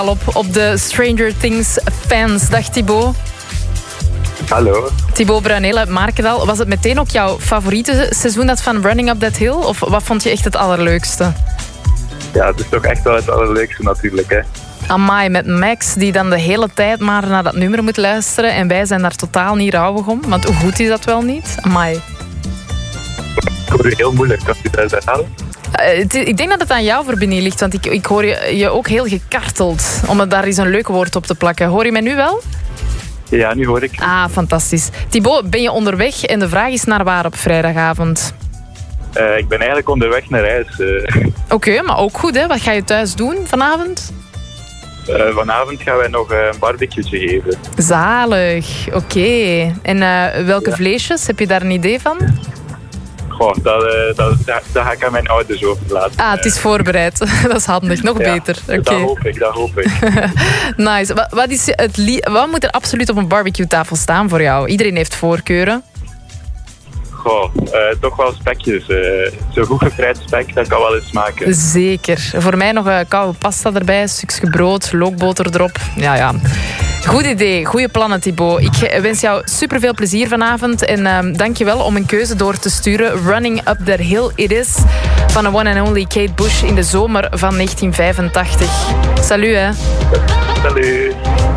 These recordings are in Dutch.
op de Stranger Things fans. Dag Thibaut. Hallo. Thibaut Bruineel uit Markendal. Was het meteen ook jouw favoriete seizoen, dat van Running Up That Hill? Of wat vond je echt het allerleukste? Ja, het is toch echt wel het allerleukste natuurlijk, hè. Amai, met Max, die dan de hele tijd maar naar dat nummer moet luisteren. En wij zijn daar totaal niet rouwig om. Want hoe goed is dat wel niet? Amai. Ik hoor je heel moeilijk. Kan je dat uithalen? Ik denk dat het aan jouw verbinding ligt. Want ik hoor je ook heel gekarteld. Om daar eens een leuk woord op te plakken. Hoor je mij nu wel? Ja, nu hoor ik. Ah, fantastisch. Thibaut, ben je onderweg? En de vraag is naar waar op vrijdagavond? Ik ben eigenlijk onderweg naar huis. Oké, maar ook goed, hè? Wat ga je thuis doen vanavond? Vanavond gaan wij nog een barbecue'tje geven. Zalig, oké. En welke vleesjes? Heb je daar een idee van? Goh, dat ga ik aan mijn ouders overlaten. Ah, het is voorbereid. Dat is handig, nog beter. Okay. Dat hoop ik. Nice. Wat moet er absoluut op een barbecuetafel staan voor jou? Iedereen heeft voorkeuren. Goh, toch wel spekjes. Zo goed gevrijd spek, dat kan wel eens smaken. Zeker. Voor mij nog koude pasta erbij, een stukje brood, lookboter erop. Ja. Goed idee, goede plannen Thibaut. Ik wens jou superveel plezier vanavond en dank je wel om een keuze door te sturen. Running Up That Hill It Is van de one and only Kate Bush in de zomer van 1985. Salut hè. Salut.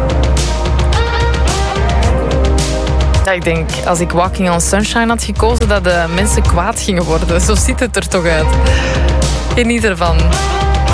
Ja, ik denk, als ik Walking on Sunshine had gekozen, dat de mensen kwaad gingen worden. Zo ziet het er toch uit. Geniet ervan.